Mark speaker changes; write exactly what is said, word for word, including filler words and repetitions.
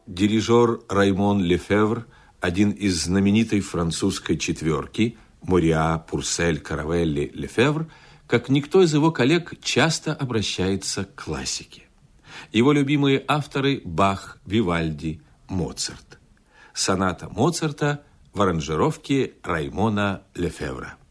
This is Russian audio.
Speaker 1: Дирижер Раймон Лефевр, один из знаменитой французской четверки Мориа, Пурсель, Каравелли, Лефевр, как никто из его коллег, часто обращается к классике. Его любимые авторы – Бах, Вивальди, Моцарт. Соната Моцарта в аранжировке Раймона Лефевра.